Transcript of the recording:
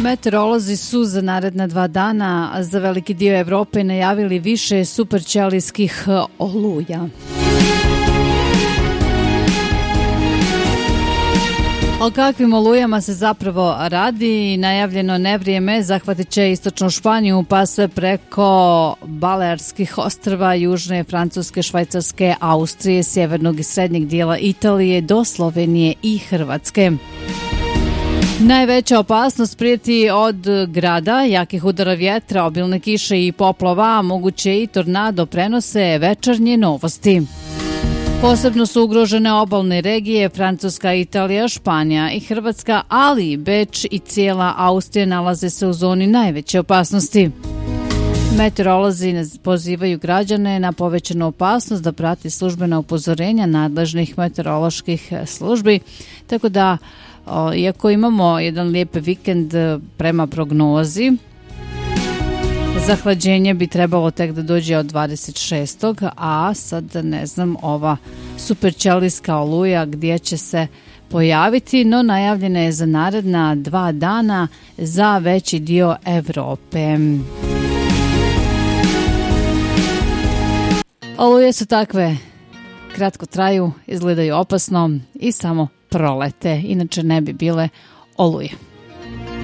Meteorolozi su za naredna 2 dana za veliki dio Evrope najavili više superćelijskih oluja. O kakvim olujama se zapravo radi? Najavljeno nevrijeme zahvatit će istočnu Španiju pa sve preko Balearskih ostrva, južne Francuske, Švajcarske, Austrije, sjevernog i srednjeg dijela Italije do Slovenije i Hrvatske. Najveća opasnost prijeti od grada, jakih udara vjetra, obilne kiše i poplava, a moguće i tornado, prenose Večernje novosti. Posebno su ugrožene obalne regije, Francuska, Italija, Španija i Hrvatska, ali Beč i cijela Austrija nalaze se u zoni najveće opasnosti. Meteorolozi pozivaju građane na povećanu opasnost da prati službena upozorenja nadležnih meteoroloških službi, tako da iako imamo jedan lijep vikend prema prognozi, zahlađenje bi trebalo tek da dođe od 26. a sad ne znam ova superćelijska oluja gdje će se pojaviti, no najavljena je za naredna 2 dana za veći dio Evrope. Oluje su takve, kratko traju, izgledaju opasno i samo prolete, inače ne bi bile oluje.